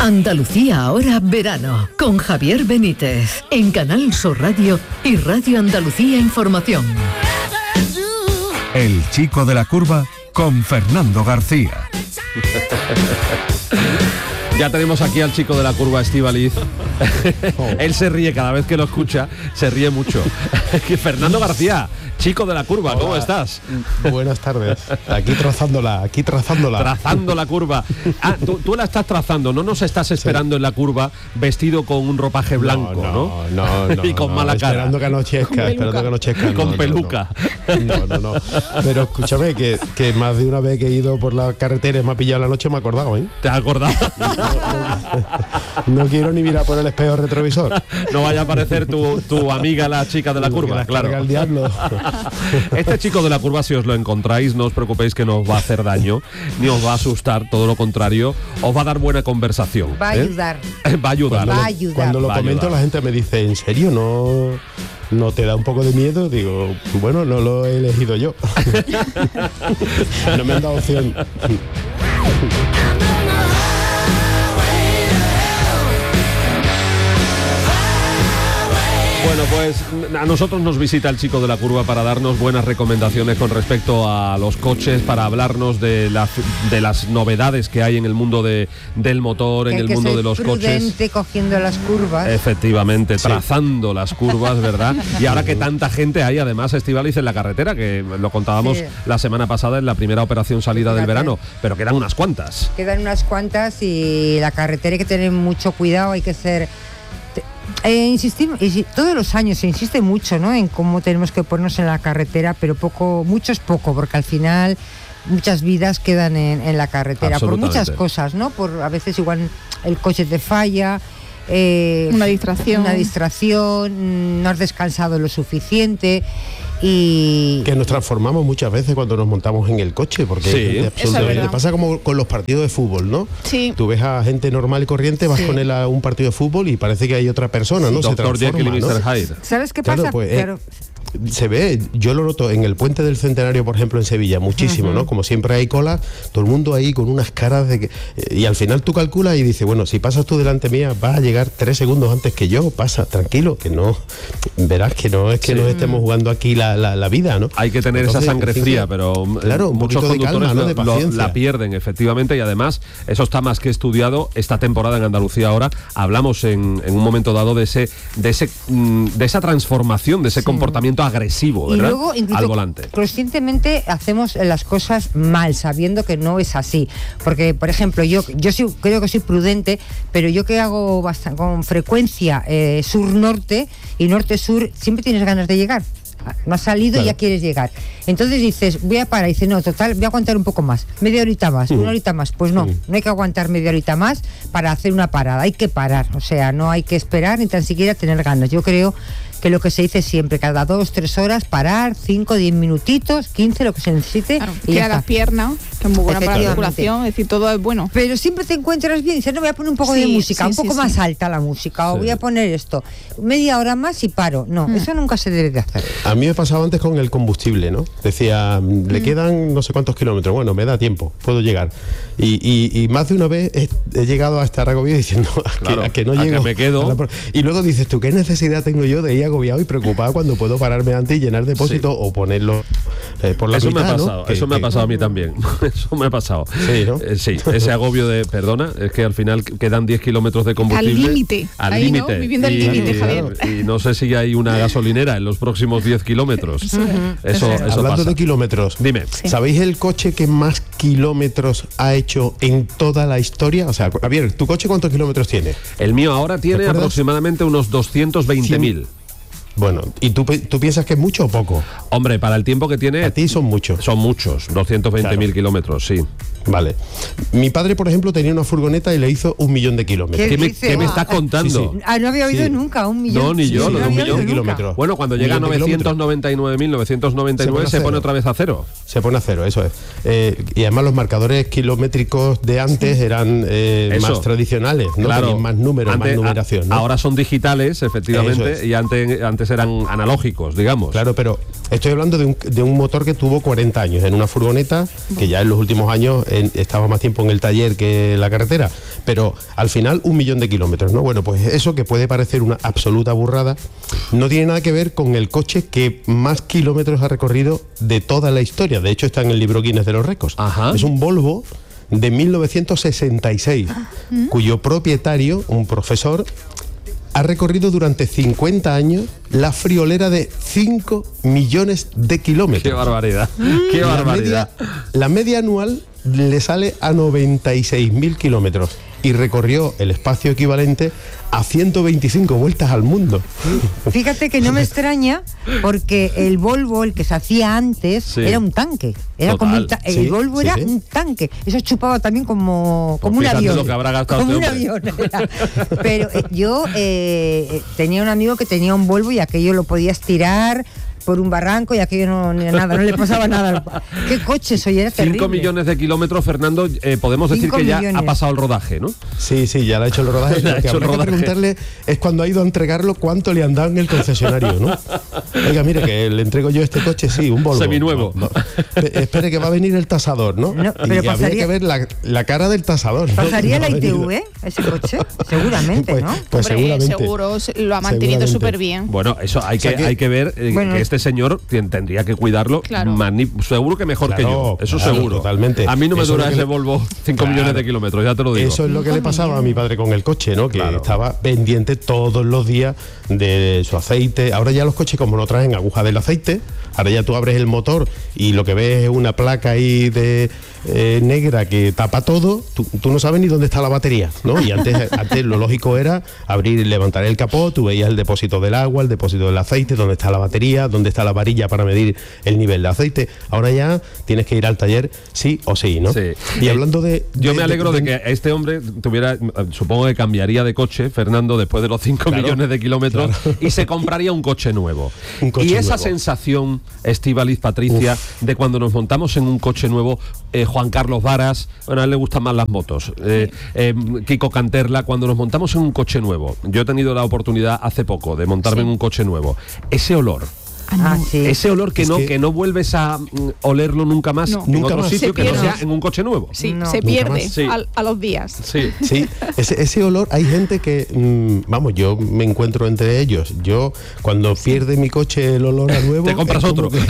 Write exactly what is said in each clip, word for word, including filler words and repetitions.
Andalucía ahora verano, con Javier Benítez, en Canal Sur Radio y Radio Andalucía Información. El chico de la curva con Fernando García. Ya tenemos aquí al chico de la curva, Estíbaliz. Oh. Él se ríe cada vez que lo escucha, se ríe mucho. Fernando García, chico de la curva, ¿cómo Hola. estás? Buenas tardes. Aquí trazándola, aquí trazándola. Trazando la curva. Ah, tú, tú la estás trazando, no nos estás esperando sí. en la curva vestido con un ropaje blanco, ¿no? No, no, no. y con no, mala cara. Esperando que anochezca, esperando que anochezca. Con no, peluca. No, no, no. Pero escúchame, que, que más de una vez que he ido por la carretera y me ha pillado la noche, me he acordado, ¿eh? ¿Te has acordado? No, no quiero ni mirar por el espejo retrovisor. No vaya a aparecer tu, tu amiga, la chica de la curva, la claro. El diablo. Este chico de la curva, si os lo encontráis, no os preocupéis que no os va a hacer daño, ni os va a asustar, todo lo contrario, os va a dar buena conversación. Va a ¿eh? ayudar. Va a ayudar. Va a ayudar. Cuando lo va comento, la gente me dice, ¿en serio? ¿No, no te da un poco de miedo? Digo, bueno, no lo he elegido yo. No me han dado opción. Bueno, pues a nosotros nos visita el chico de la curva para darnos buenas recomendaciones con respecto a los coches, para hablarnos de, la, de las novedades que hay en el mundo de, del motor, en el mundo de los coches. Cogiendo las curvas. Efectivamente, sí. Trazando las curvas, ¿verdad? Y ahora que tanta gente hay, además, Estíbaliz, en la carretera, que lo contábamos sí. la semana pasada en la primera operación salida Fíjate. del verano, pero quedan unas cuantas. Quedan unas cuantas y la carretera hay que tener mucho cuidado, hay que ser... Eh, insistimos, todos los años se insiste mucho, ¿no?, en cómo tenemos que ponernos en la carretera, pero poco, mucho es poco, porque al final muchas vidas quedan en, en la carretera por muchas cosas, ¿no? Por a veces igual el coche te falla, eh, una distracción, una distracción, no has descansado lo suficiente. Y que nos transformamos muchas veces cuando nos montamos en el coche, porque sí, absolutamente pasa como con los partidos de fútbol, ¿no? Sí. Tú ves a gente normal y corriente, vas sí. con él a un partido de fútbol y parece que hay otra persona, sí. ¿no? Doctor Se transforma, ¿no? ¿no? ¿Sabes qué pasa? Claro, pues, Pero... eh, se ve, yo lo noto en el Puente del Centenario, por ejemplo, en Sevilla, muchísimo, uh-huh. ¿no? Como siempre hay cola, todo el mundo ahí con unas caras de que... Eh, y al final tú calculas y dices, bueno, si pasas tú delante mía, vas a llegar tres segundos antes que yo, pasa, tranquilo, que no... Verás que no es que sí. nos estemos jugando aquí la, la, la vida, ¿no? Hay que tener Entonces, esa sangre fría, pero claro, muchos conductores calma, ¿no? de lo, la pierden, efectivamente, y además, eso está más que estudiado. Esta temporada en Andalucía ahora, hablamos en, en un momento dado de ese de ese de esa transformación, de ese sí. comportamiento agresivo, ¿verdad? Y luego, al volante. Conscientemente hacemos las cosas mal, sabiendo que no es así. Porque, por ejemplo, yo yo sí creo que soy prudente, pero yo que hago bastante, con frecuencia eh, sur-norte y norte-sur, siempre tienes ganas de llegar. No has salido claro. y ya quieres llegar. Entonces dices, voy a parar. Y dices, no, total, voy a aguantar un poco más. Media horita más, uh-huh. una horita más. Pues no, uh-huh. no hay que aguantar media horita más para hacer una parada. Hay que parar. O sea, no hay que esperar ni tan siquiera tener ganas. Yo creo que lo que se dice siempre, cada dos, tres horas, parar, cinco, diez minutitos, quince, lo que se necesite. Claro, y ya las piernas, que es muy buena para la circulación, es decir, todo es bueno. Pero siempre te encuentras bien y dices, no, voy a poner un poco sí, de música, sí, un poco sí, más sí. alta la música, sí. o voy a poner esto, media hora más y paro. No, mm. eso nunca se debe de hacer. A mí me pasaba antes con el combustible, ¿no? Decía, mm. le quedan no sé cuántos kilómetros, bueno, me da tiempo, puedo llegar. Y, y, y más de una vez he, he llegado a estar agobiado diciendo, claro, a, que, a que no a llego. Que me quedo. La, y luego dices, ¿tú qué necesidad tengo yo de ir agobiado y preocupado cuando puedo pararme antes y llenar depósito sí. o ponerlo eh, por la eso mitad, me ha pasado, ¿no? que, eso me que, ha pasado a mí también. Eso me ha pasado. Sí, ¿no? Eh, sí, ese agobio de, perdona, es que al final quedan diez kilómetros de combustible. Al límite. Al límite. ¿No? Viviendo al límite, Javier. Y, y no sé si hay una gasolinera en los próximos diez kilómetros. Uh-huh. Eso, eso Hablando pasa. de kilómetros, dime. Sí. ¿Sabéis el coche que más kilómetros ha hecho en toda la historia? O sea, Javier, ¿tu coche cuántos kilómetros tiene? El mío ahora tiene aproximadamente unos doscientos veinte mil. Bueno, ¿y tú, tú piensas que es mucho o poco? Hombre, para el tiempo que tiene... A ti son muchos. Son muchos, doscientos veinte mil claro. kilómetros, sí. Vale. Mi padre, por ejemplo, tenía una furgoneta y le hizo un millón de kilómetros. ¿Qué, ¿Qué, me, ¿qué me estás contando? Sí, sí. Ah, no había oído sí. nunca un millón. No, ni yo, sí, lo de un millón de kilómetros. Bueno, cuando llega a novecientos noventa y nueve mil novecientos noventa y nueve se, se pone otra vez a cero. Se pone a cero, eso es. Eh, y además los marcadores kilométricos de antes sí. eran eh, más tradicionales, ¿no? Claro. Tenían más números, antes, más numeración, ¿no? Ahora son digitales, efectivamente, y antes, antes antes eran analógicos, digamos. Claro, pero estoy hablando de un, de un motor que tuvo cuarenta años en una furgoneta, que ya en los últimos años en, estaba más tiempo en el taller que en la carretera, pero al final un millón de kilómetros, ¿no? Bueno, pues eso, que puede parecer una absoluta burrada, no tiene nada que ver con el coche que más kilómetros ha recorrido de toda la historia. De hecho, está en el libro Guinness de los récords. Ajá. Es un Volvo de mil novecientos sesenta y seis, ¿Mm? cuyo propietario, un profesor, ha recorrido durante cincuenta años la friolera de cinco millones de kilómetros. ¡Qué barbaridad! ¡Qué la barbaridad! Media, la media anual le sale a noventa y seis mil kilómetros y recorrió el espacio equivalente a ciento veinticinco vueltas al mundo. Fíjate que no me extraña, porque el Volvo, el que se hacía antes, sí. era un tanque. Era como un ta el sí, Volvo sí, era sí. un tanque. Eso chupaba también como, como pues un avión. Lo que habrá gastado como este un avión. Era. Pero eh, yo eh, tenía un amigo que tenía un Volvo y aquello lo podías tirar por un barranco y aquello no, ni nada, no le pasaba nada. ¿Qué coche soy? Era terrible. Cinco millones de kilómetros, Fernando, eh, podemos decir que ya millones. ha pasado el rodaje, ¿no? Sí, sí, ya le ha hecho el rodaje. Lo que habrá que preguntarle es cuando ha ido a entregarlo cuánto le han dado en el concesionario, ¿no? Oiga, mire, que le entrego yo este coche, sí, un Volvo. Seminuevo. No, no. Espere que va a venir el tasador, ¿no? no pero y pasaría, habría que ver la, la cara del tasador. ¿Pasaría ¿no? la I T V ese coche? Seguramente, pues, ¿no? Pues Hombre, seguramente. Seguro lo ha mantenido súper bien. Bueno, eso hay que, o sea que, hay que ver eh, bueno, que este señor tendría que cuidarlo, claro. seguro que mejor claro, que yo, eso claro, seguro. Totalmente. A mí no me eso dura ese le... Volvo cinco claro. millones de kilómetros, ya te lo digo. Eso es lo que le pasaba a mi padre con el coche, ¿no? Que claro. estaba pendiente todos los días de su aceite. Ahora ya los coches, como no traen aguja del aceite, ahora ya tú abres el motor y lo que ves es una placa ahí de eh, negra que tapa todo, tú, tú no sabes ni dónde está la batería, ¿no? Y antes, antes lo lógico era abrir, levantar el capó, tú veías el depósito del agua, el depósito del aceite, dónde está la batería, dónde está la varilla para medir el nivel de aceite. Ahora ya tienes que ir al taller sí o sí, ¿no? Sí. Y hablando de... Yo de, me alegro de, de, de que este hombre tuviera, supongo que cambiaría de coche, Fernando, después de los cinco claro, millones de kilómetros, claro. y se compraría un coche nuevo. Un coche y esa nuevo. sensación, Estíbaliz, Patricia, Uf. de cuando nos montamos en un coche nuevo, eh, Juan Carlos Varas, bueno, a él le gustan más las motos, eh, eh, Kiko Canterla, cuando nos montamos en un coche nuevo, yo he tenido la oportunidad hace poco de montarme sí. en un coche nuevo, ese olor, Ah, sí. ese olor que es no que... que no vuelves a mm, olerlo nunca más no. en nunca otro más. sitio se que pierde. no sea en un coche nuevo. Sí, no. se pierde sí. a, a los días. Sí, sí. Ese, ese olor, hay gente que, mmm, vamos, yo me encuentro entre ellos. Yo, cuando pierde mi coche el olor a nuevo... Te compras otro. Que...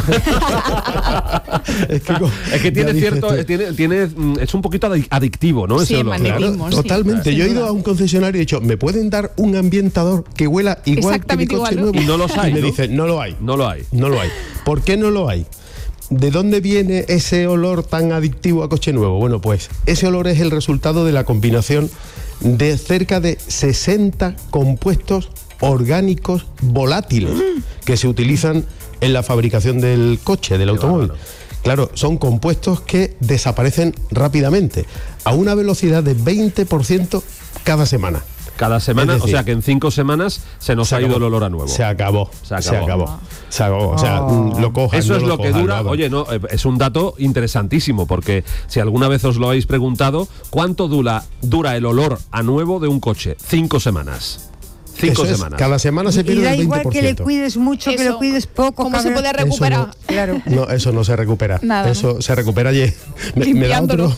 es, que, es que tiene cierto, este... tiene, tiene, es un poquito adictivo, ¿no? Sí, ese olor. Claro, sí. Totalmente. Sí, yo he duda. ido a un concesionario y he dicho, ¿me pueden dar un ambientador que huela igual que mi coche igual, ¿no? nuevo? Y no los hay, y me ¿no? dicen, no lo hay. No lo hay. No lo hay. ¿Por qué no lo hay? ¿De dónde viene ese olor tan adictivo a coche nuevo? Bueno, pues ese olor es el resultado de la combinación de cerca de sesenta compuestos orgánicos volátiles que se utilizan en la fabricación del coche, del automóvil. Claro, son compuestos que desaparecen rápidamente, a una velocidad de veinte por ciento cada semana. Cada semana, decir, o sea que en cinco semanas se nos se ha ido acabó. el olor a nuevo. Se acabó, se acabó. Se acabó. Se acabó. O sea, Oh. lo cojan. Eso no es lo, lo que cojan, dura. no, Oye, no, es un dato interesantísimo, porque si alguna vez os lo habéis preguntado, ¿cuánto dura, dura el olor a nuevo de un coche? Cinco semanas. Cinco Eso semanas. Es, cada semana se pierde y da el veinte por ciento. igual que le cuides mucho, Eso. que lo cuides poco. ¿Cómo se cabrón. puede recuperar? Eso no, Claro. no, eso no se recupera. Nada, eso ¿no? se recupera y me, me da otro.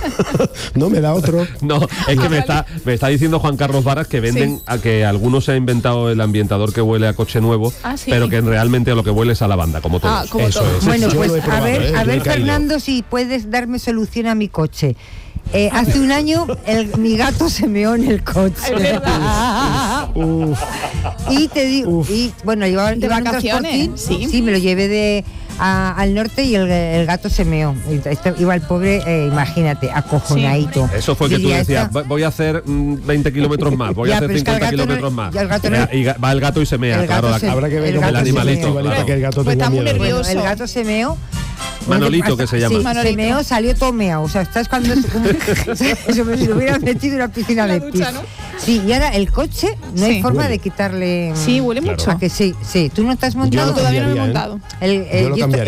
no me da otro. No, es que me está, me está diciendo Juan Carlos Varas que venden Sí. a que algunos se ha inventado el ambientador que huele a coche nuevo, Ah, sí. pero que realmente a lo que huele es a lavanda, como todos. Ah, como Eso todo. es. Bueno, Yo pues lo he a probado, ver, ¿eh? a Yo ver he caído. Fernando, si puedes darme solución a mi coche. Eh, hace un año el, mi gato se meó en el coche. Es verdad. Uf. Y te digo, y bueno, iba, ¿De iba en un vacaciones? transportín, Sí. me lo llevé de a- al norte y el, el gato se meó. Y este- Iba el pobre, eh, imagínate, acojonadito. Eso fue que tú Diría, decías, esta- voy a hacer mm, veinte kilómetros más, voy Ya, a hacer pero es que el cincuenta gato no- kilómetros más. ya el gato no- y ga- va el gato y se mea, el claro, gato la se- cabra. Habrá que ver el cómo gato el se animalito, meó. claro. que el gato Pues tenga está muy miedo. nervioso. Bueno, el gato se meó. Manolito, que se llama. Sí, Manolito. se meó, salió todo meado. O sea, estás cuando es como eso me lo hubiera metido en una piscina La de ducha, pis. ¿no? Sí, y ahora el coche no Sí. hay forma Huele. de quitarle. Sí, huele Claro. mucho. ¿A que sí? Sí, tú no te has Yo montado. lo todavía no me he cambiaría, ¿eh? montado. El, eh, Yo lo y esto- cambiaría. esto-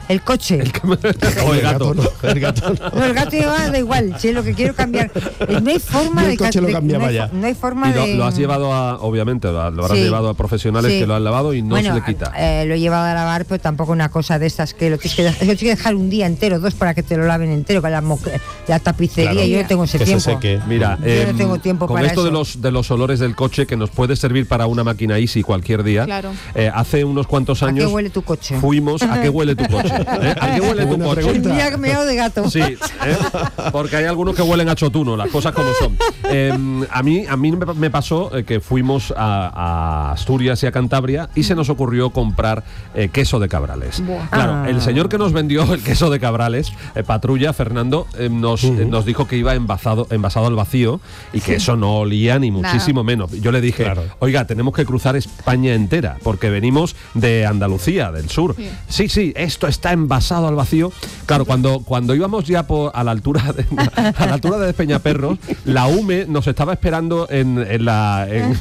El coche. El, o el gato. No, el gato no. No, el gato ya da igual, si es lo que quiero cambiar. No hay forma Yo el de... coche lo de- cambiaba no, hay, ya. no hay forma Y lo, de... lo has llevado a, obviamente, lo, lo habrás Sí. llevado a profesionales Sí. que lo han lavado y no Bueno, se le quita. eh, lo he llevado a lavar, pero tampoco una cosa de estas que lo tienes que dejar, lo tienes que dejar un día entero, dos para que te lo laven entero, con la, mo- la tapicería. Claro. Yo no tengo ese Que se tiempo. seque. Mira, Yo no em, tengo tiempo con para esto eso. de los de los olores del coche que nos puede servir para una máquina Easy cualquier día. Claro. eh, hace unos cuantos ¿A qué años huele tu coche? fuimos a qué huele tu coche. ¿Eh? ¿A qué huele tu Buena coche? pregunta. Un día meado de gato. Sí, ¿eh? Porque hay algunos que huelen a chotuno, las cosas como son. Eh, a mí, a mí me me pasó eh, que fuimos a, a Asturias y a Cantabria y se nos ocurrió comprar eh, queso de Cabrales. Buah. Claro, Ah. el señor que nos vendió el queso de Cabrales, eh, Patrulla, Fernando, eh, nos, eh, nos dijo que iba envasado, envasado al vacío y que eso no olía ni Nada. muchísimo menos. Yo le dije, Claro. oiga, tenemos que cruzar España entera porque venimos de Andalucía, del sur. Sí. Sí, sí, esto está envasado al vacío. Claro, cuando, cuando íbamos ya por, a la altura de, a la altura de Despeñaperros, la U M E nos estaba esperando en, en la en,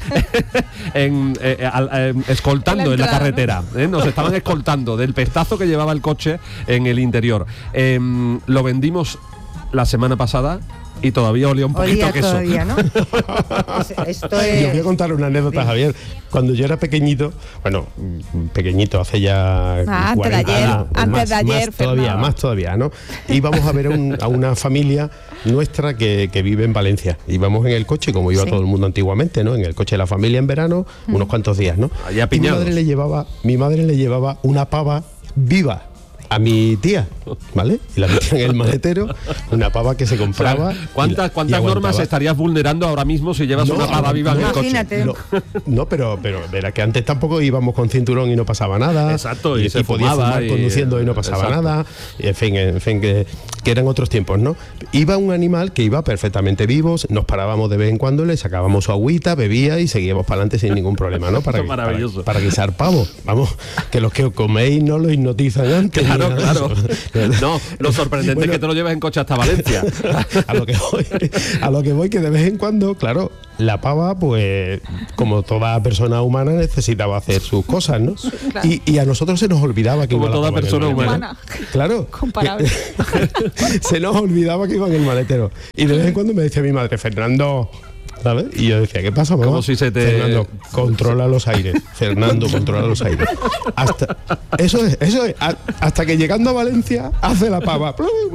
en- eh, al- eh, escoltando En la en la entrada, carretera. ¿eh? Nos estaban escoltando del pestazo que llevaba el coche en el interior. Em, lo vendimos la semana pasada y todavía olía un poquito Olía a queso. todavía, ¿no? Es- Esto Yo os voy a es... contar una anécdota, Javier. Cuando yo era pequeñito, bueno, mm, pequeñito, hace ya Ah, antes de cuarenta ayer, años, antes más, de ayer, más todavía, Fernando. más todavía, ¿no? Íbamos a ver a, un- a una familia nuestra que, que vive en Valencia. Íbamos en el coche, como iba Sí. todo el mundo antiguamente, ¿no? En el coche de la familia en verano, unos cuantos días, ¿no? Allá Y mi apiñados. madre le llevaba, mi madre le llevaba una pava viva a mi tía, ¿vale? Y la metía en el maletero, una pava que se O sea, compraba. ¿Cuántas, y la- y cuántas normas aguantaba. estarías vulnerando ahora mismo si llevas No, una pava viva en el coche? Imagínate. No, no, pero, pero verá que antes tampoco íbamos con cinturón y no pasaba nada. Exacto, y se podía fumaba fumar y- conduciendo y no pasaba exacto. nada. Y en fin, en fin que, que eran otros tiempos, ¿no? Iba un animal que iba perfectamente vivo, nos parábamos de vez en cuando, le sacábamos su agüita, bebía y seguíamos para adelante sin ningún problema, ¿no? Para, Esto es maravilloso. para, para guisar pavo. Vamos, que los que coméis no lo hipnotizan antes. ni Claro, nada de claro. eso. No, lo sorprendente Bueno, es que te lo lleves en coche hasta Valencia. a lo que voy, a lo que voy que de vez en cuando, claro, la pava, pues, como toda persona humana, necesitaba hacer sus cosas, ¿no? Claro. Y, y a nosotros se nos olvidaba que Como iba la toda pava en el persona maletero. humana. Claro. Comparable. Se nos olvidaba que iba en el maletero. Y de vez en cuando me decía mi madre, Fernando, ¿sabes? Y yo decía, ¿qué pasa, mamá? Como si se te- Fernando, controla los aires. Fernando, controla los aires. Hasta, eso es, eso es. A- hasta que llegando a Valencia, hace la pava.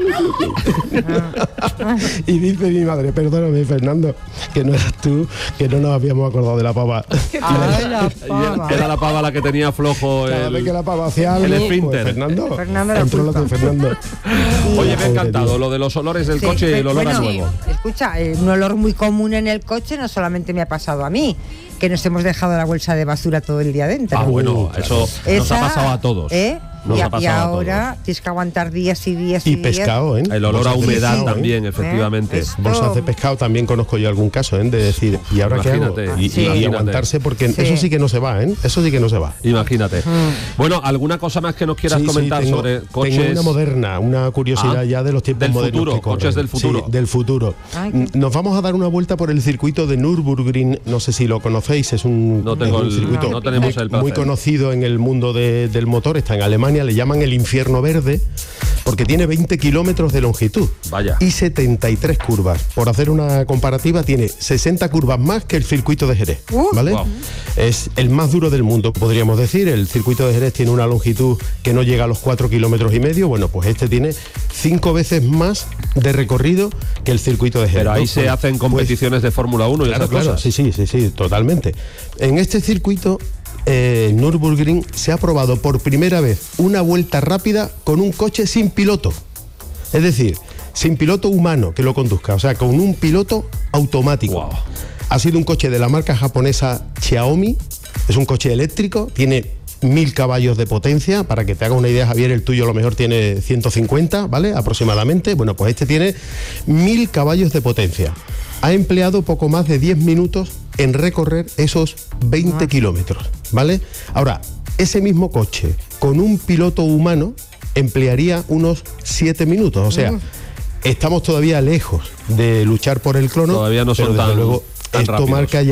Y dice mi madre, perdóname, Fernando, que no eras tú, que no nos habíamos acordado de la pava. Ay, la Y pava. era la pava la que tenía flojo Cada el... vez que la pava hacía algo, el pues, esfínter. Fernando, Fernando la contrólate, culpa. Fernando. Oye, me ha Pobre encantado tío. lo de los olores del Sí, coche y el olor bueno, a nuevo. Escucha, eh, un olor muy común en el coche no solamente me ha pasado a mí, que nos hemos dejado la bolsa de basura todo el día dentro. Ah, bueno, eso nos ha Esa, pasado a todos. ¿eh? Nos y, ha a- y pasado a ahora tienes que aguantar días y días y, Y días. pescado, ¿eh? El olor a Bolsas de humedad pescado, ¿eh? también, efectivamente. Es- Bolsas de pescado también conozco yo algún caso, ¿eh? De decir, ¿y ahora qué hago? Imagínate, Y, y- sí. y imagínate. aguantarse porque Sí. eso sí que no se va, ¿eh? Eso sí que no se va. Imagínate. Bueno, ¿alguna cosa más que nos quieras Sí, sí, comentar tengo, sobre coches? tengo una moderna, una curiosidad Ah, ya de los tiempos del modernos futuro, que corren. coches del futuro. Sí, del futuro. Ay, N- qué- Nos vamos a dar una vuelta por el circuito de Nürburgring, no sé si lo conocéis, es un, No tengo es un el- circuito no tenemos el muy placer. conocido en el mundo de- del motor, está en Alemania, le llaman el infierno verde, porque tiene veinte kilómetros de longitud. Vaya. Y setenta y tres curvas. Por hacer una comparativa, tiene sesenta curvas más que el circuito de Jerez. Uh. ¿Vale? Wow. Es el más duro del mundo, podríamos decir. El circuito de Jerez tiene una longitud que no llega a los cuatro kilómetros y medio. Bueno, pues este tiene cinco veces más de recorrido que el circuito de Jerez. Pero ahí ¿no? se Pues- hacen pues, competiciones de Fórmula uno y Claro, esas claro, cosas. sí, sí, sí, sí, totalmente. En este circuito, eh, Nürburgring, se ha probado por primera vez una vuelta rápida con un coche sin piloto. Es decir, sin piloto humano que lo conduzca, o sea, con un piloto automático. Wow. Ha sido un coche de la marca japonesa Xiaomi, es un coche eléctrico, tiene mil caballos de potencia. Para que te haga una idea, Javier, el tuyo a lo mejor tiene ciento cincuenta, ¿vale? Aproximadamente. Bueno, pues este tiene mil caballos de potencia. Ha empleado poco más de diez minutos en recorrer esos veinte kilómetros, ¿vale? Ahora, ese mismo coche con un piloto humano emplearía unos siete minutos, o sea, estamos todavía lejos de luchar por el crono. Todavía no son pero desde tan- luego tan esto rápidos. marca ya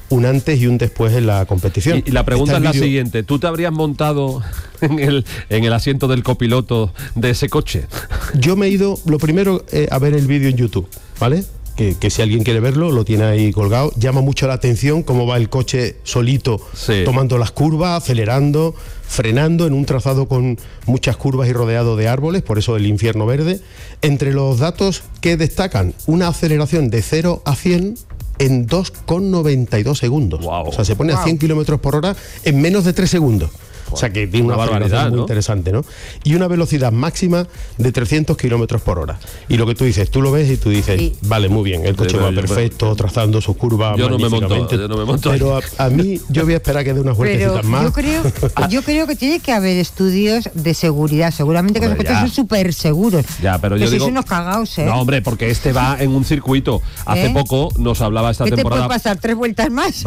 un antes y un después en la competición. Y, y la pregunta Está es la el vídeo. siguiente, ¿tú te habrías montado en el, en el asiento del copiloto de ese coche? Yo me he ido, lo primero, eh, a ver el vídeo en YouTube, ¿vale? Que, que si alguien quiere verlo, lo tiene ahí colgado. Llama mucho la atención cómo va el coche solito, Sí. tomando las curvas, acelerando, frenando en un trazado con muchas curvas y rodeado de árboles, por eso el infierno verde. Entre los datos que destacan, una aceleración de cero a cien en dos coma noventa y dos segundos. Wow. O sea, se pone Wow. a cien kilómetros por hora en menos de tres segundos. O sea que tiene una, Una aceleración barbaridad, muy ¿no? interesante, ¿no? Y una velocidad máxima de trescientos kilómetros por hora. Y lo que tú dices, tú lo ves y tú dices, Sí. vale, muy bien, el coche Pero va yo- perfecto, trazando sus curvas Yo no me monto, magníficamente. yo no me monto. Pero a, a mí, yo voy a esperar a que dé unas Pero vueltecitas más. yo creo, yo creo que tiene que haber estudios de seguridad. Seguramente que Hombre, los coches ya. son súper seguros. Ya, pero que yo sois digo... unos cagaos, ¿eh? No, hombre, porque este va en un circuito. Hace ¿Eh? poco nos hablaba esta ¿Qué te temporada... puede pasar? ¿Tres vueltas más?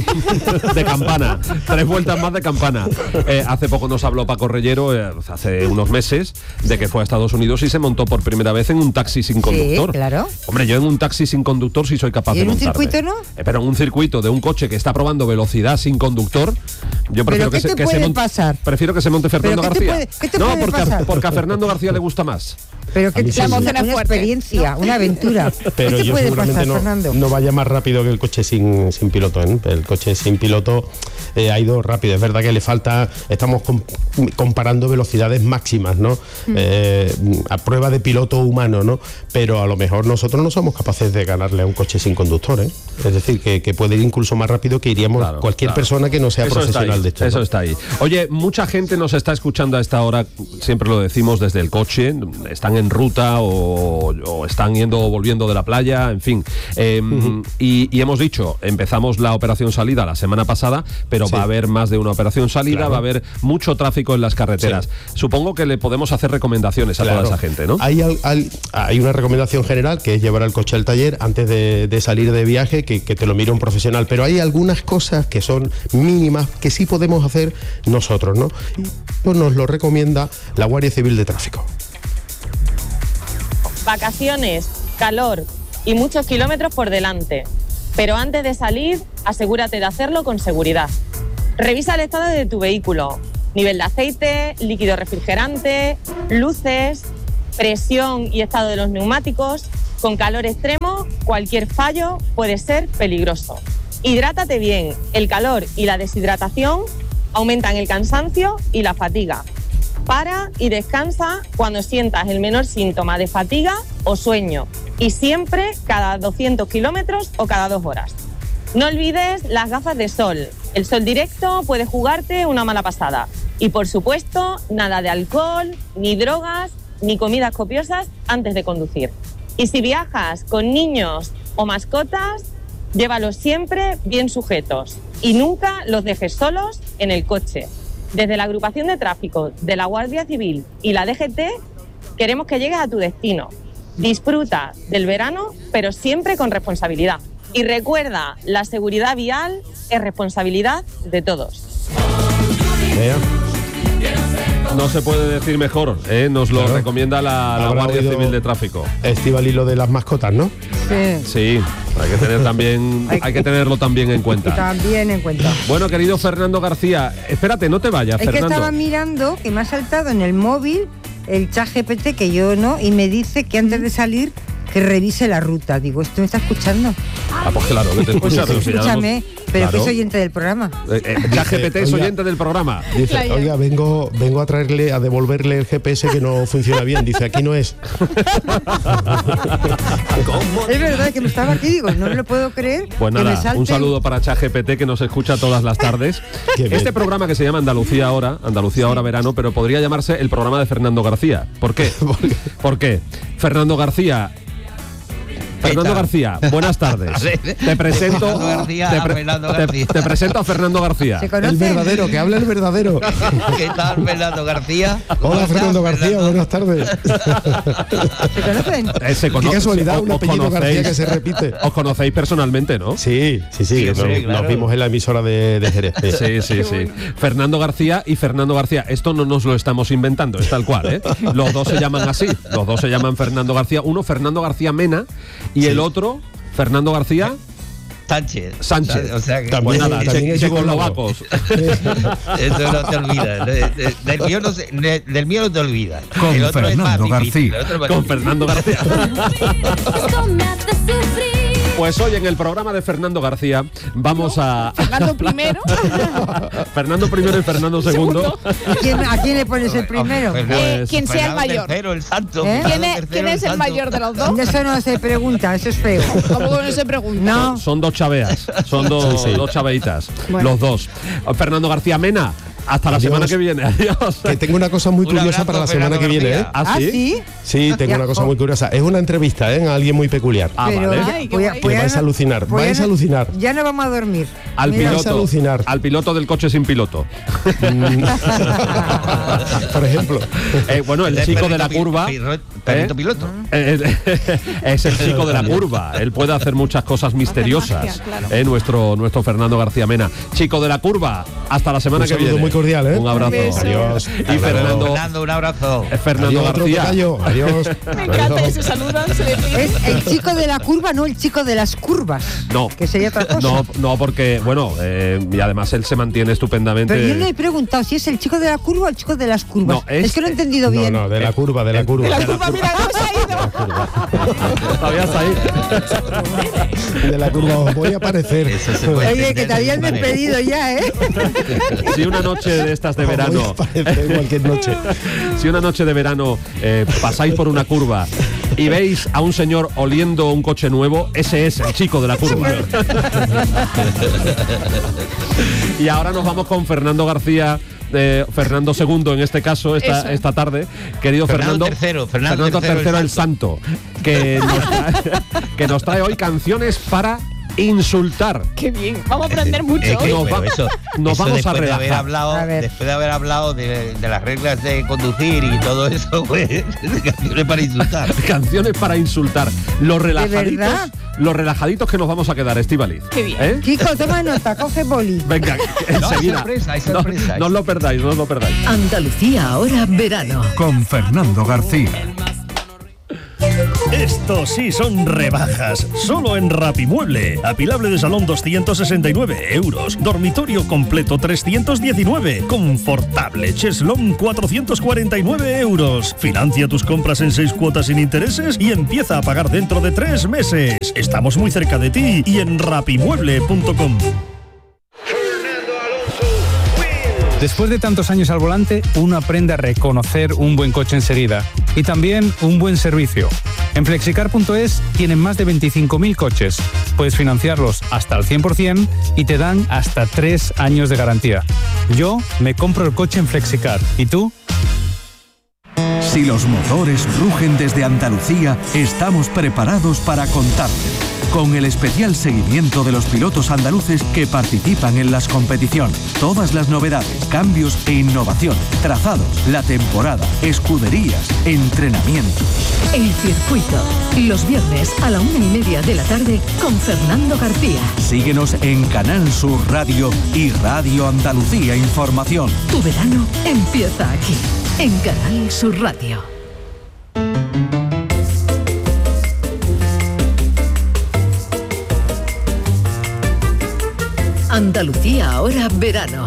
de campana, tres vueltas más de campana. Eh, hace poco nos habló Paco Reyero, eh, hace unos meses, de que fue a Estados Unidos y se montó por primera vez en un taxi sin conductor. claro. Hombre, yo en un taxi sin conductor sí soy capaz ¿Y de en un montarme. circuito no? Eh, pero en un circuito de un coche que está probando velocidad sin conductor, yo prefiero ¿Pero que qué se, te que se puede monte, pasar? prefiero que se monte Fernando ¿Pero qué te García. puede- qué te no, puede porque, a- pasar? porque a Fernando García le gusta más. Pero A que mí es sí, una, sí. una experiencia, una aventura. Pero ¿Qué te yo puede seguramente pasar, no, Fernando? no vaya más rápido que el coche sin, sin piloto, ¿eh? El coche sin piloto eh, ha ido rápido. Es verdad que le falta, estamos com- comparando velocidades máximas, ¿no? Mm. Eh, a prueba de piloto humano, ¿no? Pero a lo mejor nosotros no somos capaces de ganarle a un coche sin conductor, ¿eh? Es decir, que, que puede ir incluso más rápido que iríamos Claro, cualquier claro. persona que no sea Eso está profesional ahí, de esto. Eso ¿no? está ahí. Oye, mucha gente nos está escuchando a esta hora, siempre lo decimos desde el coche, están en ruta o, o están yendo o volviendo de la playa, en fin. Eh, uh-huh. y, y hemos dicho, empezamos la operación salida la semana pasada, pero Sí. va a haber más de una operación salida, Claro. va a haber mucho tráfico en las carreteras. Sí. Supongo que le podemos hacer recomendaciones a Claro. toda esa gente, ¿no? Hay, al- al- hay una recomendación general que es llevar el coche al taller antes de, de salir de viaje, que, que te lo mire un profesional, pero hay algunas cosas que son mínimas que sí podemos hacer nosotros, ¿no? Pues nos lo recomienda la Guardia Civil de Tráfico. Vacaciones, calor y muchos kilómetros por delante. Pero antes de salir, asegúrate de hacerlo con seguridad. Revisa el estado de tu vehículo, nivel de aceite, líquido refrigerante, luces, presión y estado de los neumáticos. Con calor extremo, cualquier fallo puede ser peligroso. Hidrátate bien. El calor y la deshidratación aumentan el cansancio y la fatiga. Para y descansa cuando sientas el menor síntoma de fatiga o sueño, y siempre cada doscientos kilómetros o cada dos horas. No olvides las gafas de sol. El sol directo puede jugarte una mala pasada. Y por supuesto, nada de alcohol, ni drogas, ni comidas copiosas antes de conducir. Y si viajas con niños o mascotas, llévalos siempre bien sujetos y nunca los dejes solos en el coche. Desde la agrupación de tráfico de la Guardia Civil y la D G T queremos que llegues a tu destino. Disfruta del verano, pero siempre con responsabilidad. Y recuerda, la seguridad vial es responsabilidad de todos. Vea. No se puede decir mejor, ¿eh? Nos lo Claro. recomienda la, la Habrá Guardia oído Civil de Tráfico. Estíbal y lo de las mascotas, ¿no? Sí. Sí, hay que tener también, hay que tenerlo también en cuenta. También en cuenta. Bueno, querido Fernando García, espérate, no te vayas, Es que Fernando. estaba mirando que me ha saltado en el móvil el chat G P T, que yo no, y me dice que antes de salir que revise la ruta. Digo, ¿esto me está escuchando? Ah, pues claro, que te Pues escucha, pero si ya escúchame, hemos- pero que Claro. es oyente del programa. Eh, eh, ChatGPT es Oiga. oyente del programa. Dice, Claro. oiga, vengo, vengo a traerle, a devolverle el G P S que no funciona bien. Dice, aquí no es. Es verdad que me estaba aquí, digo, no me lo puedo creer. Pues que me nada, salten. un saludo para ChatGPT que nos escucha todas las tardes. Qué bien. Este programa que se llama Andalucía Ahora, Andalucía Ahora Verano, pero podría llamarse el programa de Fernando García. ¿Por qué? ¿Por qué? Fernando García. Fernando García, buenas tardes. Te presento, Fernando García te, a Fernando te- García. te presento a Fernando García. ¿Se El conocen? verdadero, que habla el verdadero. ¿Qué tal, Fernando García? ¿Cómo Hola, estás, Fernando García, Fernando? buenas tardes. ¿Se conocen? Eh, se Qué cono- casualidad, os- un os apellido García conocéis- que se repite. Os conocéis personalmente, ¿no? Sí, sí, sí, Sí, nos, sí, nos claro. vimos en la emisora de, de Jerez. Sí, sí, sí. Fernando García y Fernando García. Esto no nos lo estamos inventando, es tal cual, ¿eh? Los dos se llaman así. Los dos se llaman Fernando García. Uno, Fernando García Mena, y el otro, Fernando García. Sánchez. Sánchez. O sea que También, Pues nada, también che- es checoslovacos. eso no te olvidas. De- de- Del mío no, se- de- del mío no te olvidas. Con El otro es más Fernando difícil, García. el otro es más Con difícil. Fernando García. Pues hoy en el programa de Fernando García vamos a... Fernando primero. Fernando primero y Fernando segundo. ¿Quién- ¿A quién le pones el primero? Fernando- Eh, quien sea el Fernando mayor. tercero, el santo. ¿Eh? Fernando ¿Quién es, tercero, quién es el santo. mayor de los dos? Eso no se pregunta, eso es feo. ¿Cómo que no se pregunta? No. Son dos chaveas, son dos, Sí, sí. dos chaveitas, Bueno. los dos. Fernando García Mena, hasta la Adiós. semana que viene. Adiós. Que tengo una cosa muy Un curiosa abrazo, para la semana Fernando que viene, ¿eh? García. ¿Ah, ¿Ah, sí? sí? Sí, tengo Ya, una cosa jo. muy curiosa. Es una entrevista, ¿eh? A alguien muy peculiar. Ah, Pero vale. ya- Ay, qué voy a- guay. voy Que vais a alucinar, voy vais a no- alucinar. Ya no vamos a dormir. Al Mira, Vas a piloto, alucinar. al piloto del coche sin piloto. Por ejemplo. Eh, bueno, el Es chico de perrito la pi- curva. pirro- Perrito ¿eh? piloto. Eh, eh, es el chico de la curva. Él puede hacer muchas cosas misteriosas. magia, claro. Eh, nuestro, nuestro Fernando García Mena. Chico de la curva. Hasta la semana Un que saludo viene. muy cordial, ¿eh? Un abrazo. beso. Adiós. Y Fernando, Fernando, un abrazo. eh, Fernando Adiós, otro García. tocayo. Adiós. Me encanta que se saludan, se le pide. Es el chico de la curva, no el chico de las curvas. No. Que sería otra cosa. No, no, porque, bueno, eh, y además él se mantiene estupendamente. Pero yo le he preguntado si es el chico de la curva o el chico de las curvas. No, es- es, que no he entendido No, bien. no, de la curva, de la De curva. la curva, mira cómo se ha ido. Todavía está ahí. De la curva os voy a aparecer. Eso se puede Oye, que entender te habían de manera. despedido ya, ¿eh? Si una noche de estas de Os voy a verano, aparecer cualquier noche. si una noche de verano eh, pasáis por una curva y veis a un señor oliendo un coche nuevo, ese es el chico de la curva. Y ahora nos vamos con Fernando García. eh, Fernando segundo en este caso esta, Eso. esta tarde, querido Fernando Fernando tercero, Fernando tercero, tercero, el santo, que nos, trae, que nos trae hoy canciones para insultar. Qué bien, vamos a aprender mucho Es que, hoy. Nos pero va- eso, nos eso vamos a después de haber relajar. hablado, A ver. después de haber hablado de, de las reglas de conducir y todo eso, pues canciones para insultar. Canciones para insultar. Los relajaditos, verdad? los relajaditos que nos vamos a quedar, Estíbaliz. Qué bien. ¿Eh? Chico, toma nota, coge boli. Venga, No, hay enseguida. sorpresa, hay No- sorpresa. No, os lo perdáis, no os lo perdáis. Andalucía ahora verano. Con Fernando García. Estos sí son rebajas. Solo en Rapimueble. Apilable de salón doscientos sesenta y nueve euros. Dormitorio completo trescientos diecinueve. Confortable cheslón cuatrocientos cuarenta y nueve euros. Financia tus compras en seis cuotas sin intereses y empieza a pagar dentro de tres meses. Estamos muy cerca de ti y en rapimueble punto com. Después de tantos años al volante, uno aprende a reconocer un buen coche enseguida y también un buen servicio. En flexicar punto es tienen más de veinticinco mil coches. Puedes financiarlos hasta el cien por ciento y te dan hasta tres años de garantía. Yo me compro el coche en Flexicar. ¿Y tú? Si los motores rugen desde Andalucía, estamos preparados para contarte. Con el especial seguimiento de los pilotos andaluces que participan en las competiciones. Todas las novedades, cambios e innovaciones, trazados, la temporada, escuderías, entrenamientos. El circuito. Los viernes a la una y media de la tarde con Fernando García. Síguenos en Canal Sur Radio y Radio Andalucía Información. Tu verano empieza aquí, en Canal Sur Radio. Andalucía ahora verano.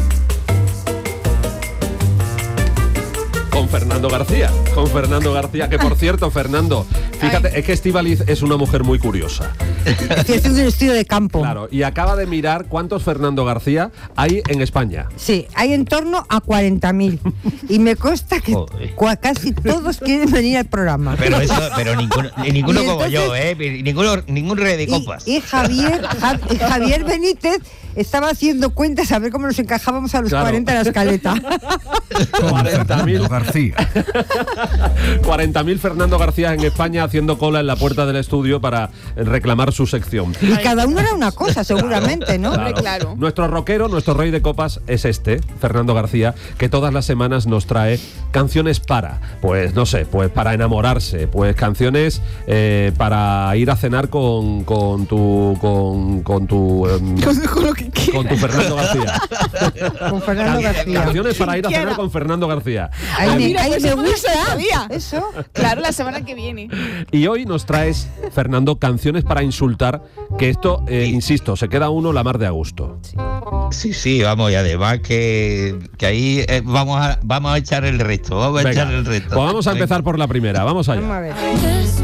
Con Fernando García, con Fernando García, que por cierto, Fernando, fíjate, es que Estíbaliz es una mujer muy curiosa. Estoy haciendo un estudio de campo. Claro, y acaba de mirar cuántos Fernando García hay en España. Sí, hay en torno a cuarenta mil. Y me consta que Joder. cua- casi todos quieren venir al programa. Pero eso, pero ninguno, ni ninguno Y como entonces- yo, ¿eh? Ninguno, ningún rey de Y, copas. y Javier, Ja- y Javier Benítez estaba haciendo cuentas a ver cómo nos encajábamos a los Claro. cuarenta en la escaleta. Con cuarenta mil. Fernando García. cuarenta mil Fernando García en España haciendo cola en la puerta del estudio para reclamar su sección. Y cada uno era una cosa, seguramente, ¿no? Hombre, claro. Nuestro rockero, nuestro rey de copas es este, Fernando García, que todas las semanas nos trae canciones para, pues no sé, pues para enamorarse, pues canciones eh, para ir a cenar con, con tu con, con tu em, Con, con lo que quiera. con tu Fernando García. Con Fernando García. Canciones para ir a cenar Quiera. con Fernando García. Ay, Ah, me, mira, ay, pues me eso no lo gusta. sabía. Eso. Claro, la semana que viene. Y hoy nos traes, Fernando, canciones para insultar que esto, eh, insisto, se queda uno la mar de a gusto. Sí, sí, sí, vamos, y además que, que ahí eh, vamos, a, vamos a echar el resto, vamos a Venga, echar el resto. Pues vamos a empezar por la primera, vamos allá. Vamos a ver.